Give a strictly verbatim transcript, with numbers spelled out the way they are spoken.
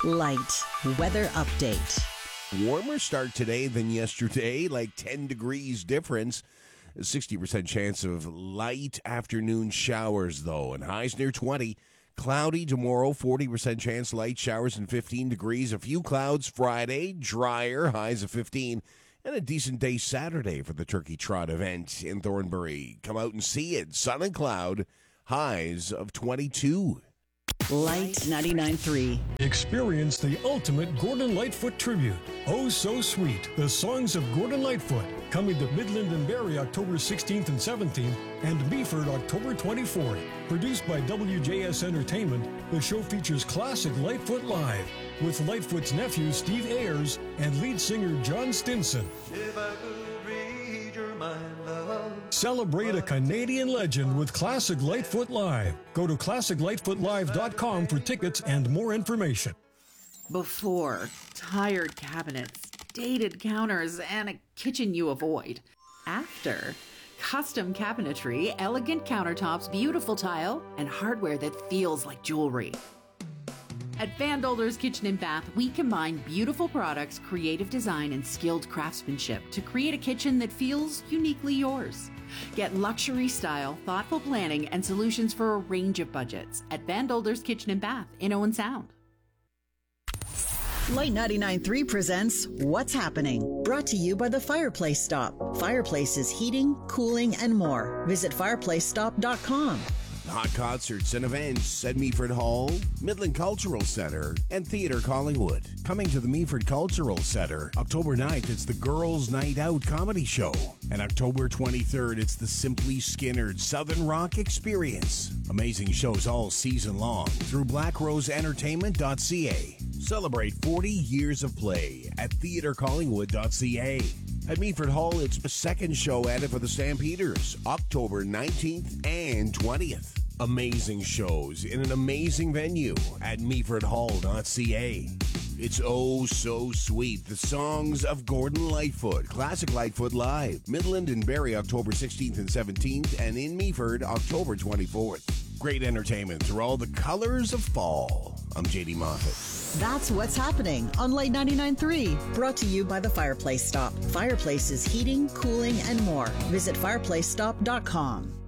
Light weather update. Warmer start today than yesterday, like ten degrees difference. A sixty percent chance of light afternoon showers, though, and highs near twenty. Cloudy tomorrow, forty percent chance light showers and fifteen degrees. A few clouds Friday, drier, highs of fifteen. And a decent day Saturday for the Turkey Trot event in Thornbury. Come out and see it. Sun and cloud, highs of twenty-two. Light ninety-nine point three. Experience the ultimate Gordon Lightfoot tribute. Oh So Sweet, the songs of Gordon Lightfoot. Coming to Midland and Barrie October sixteenth and seventeenth and Meaford October twenty-fourth. Produced by W J S Entertainment, the show features classic Lightfoot Live with Lightfoot's nephew Steve Ayers and lead singer John Stinson. If I could read your mind, love. Celebrate a Canadian legend with Classic Lightfoot Live. Go to classic lightfoot live dot com for tickets and more information. Before, tired cabinets, dated counters, and a kitchen you avoid. After, custom cabinetry, elegant countertops, beautiful tile, and hardware that feels like jewelry. At Van Dolder's Kitchen and Bath, we combine beautiful products, creative design, and skilled craftsmanship to create a kitchen that feels uniquely yours. Get luxury style, thoughtful planning, and solutions for a range of budgets at Van Dolder's Kitchen and Bath in Owen Sound. Light ninety-nine point three presents What's Happening, brought to you by the Fireplace Stop. Fireplaces heating, cooling, and more. Visit fireplace stop dot com. Hot concerts and events at Meaford Hall, Midland Cultural Center, and Theatre Collingwood. Coming to the Meaford Cultural Center, October ninth, it's the Girls' Night Out comedy show. And October twenty-third, it's the Simply Skinnered Southern Rock Experience. Amazing shows all season long through black rose entertainment dot c a. Celebrate forty years of play at theatre collingwood dot c a. At Meaford Hall, it's the second show added for the Stampeders, October nineteenth and twentieth. Amazing shows in an amazing venue at meaford hall dot c a. It's Oh So Sweet, the songs of Gordon Lightfoot, Classic Lightfoot Live, Midland and Barrie October sixteenth and seventeenth, and in Meaford October twenty-fourth. Great entertainment through all the colors of fall. I'm J D Moffat. That's What's Happening on Light ninety-nine point three, brought to you by the Fireplace Stop. Fireplaces heating, cooling, and more. Visit fireplace stop dot com.